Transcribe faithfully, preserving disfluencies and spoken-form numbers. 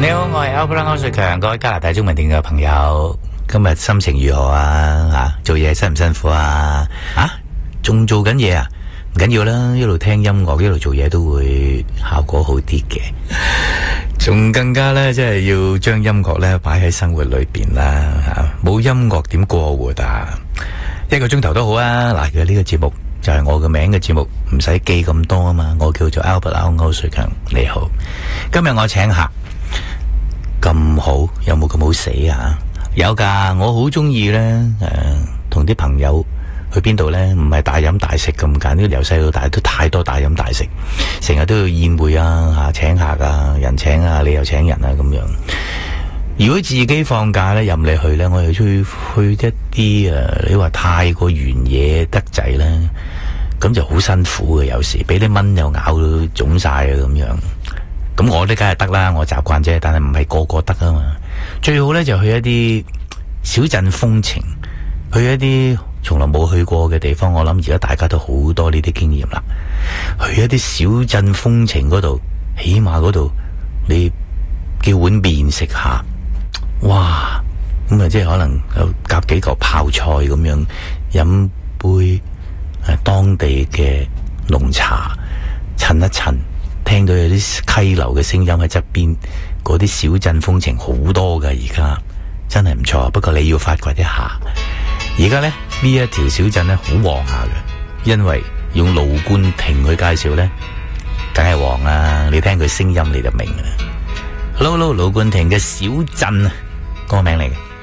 你好，我係 Albert 歐瑞強，各位加拿大中文電嘅朋友，今日心情如何啊？吓、啊，做嘢辛唔辛苦啊？啊，仲做緊嘢啊？唔緊要啦，一路聽音樂，一路做嘢都會效果好啲嘅。仲更加咧，即係要將音樂咧擺喺生活裏邊啦。吓、啊，冇音樂點過活啊？一個鐘頭都好啊。嗱，嘅呢個節目就係我嘅名嘅節目，唔使記咁多啊嘛。我叫做 Albert 歐瑞強，你好。今日我請客。咁好，有冇咁好死啊？有噶，我好中意咧，誒、呃，同啲朋友去邊度咧，唔係大飲大食咁簡單，由細到大都太多大飲大食，成日都要宴會啊，吓請客啊，人請啊，你又請人啊，咁樣。如果自己放假咧，任你去咧，我又中意去一啲誒、呃，你話太過原野得滯咧，咁就好辛苦嘅，有時俾啲蚊又咬到腫晒啊，咁樣。咁我呢梗係得啦，我習慣啫，但係唔係個個得啊嘛。最好咧就去一啲小鎮風情，去一啲從來冇去過嘅地方。我諗而家大家都好多呢啲經驗啦。去一啲小鎮風情嗰度，起碼嗰度你叫碗麵食下，哇！咁啊，即係可能有夾幾嚿泡菜咁樣，飲杯誒當地嘅濃茶，襯一襯。聽到有啲溪流嘅聲音喺側邊，嗰啲小鎮風情好多噶，而家真係唔錯。不過你要發掘一下，而家呢，呢一條小鎮呢好旺下嘅，因為用盧冠廷去介紹呢，梗係旺啦。你聽佢聲音你就明啦。Hello，Hello，盧冠廷嘅小鎮啊，歌名嚟嘅。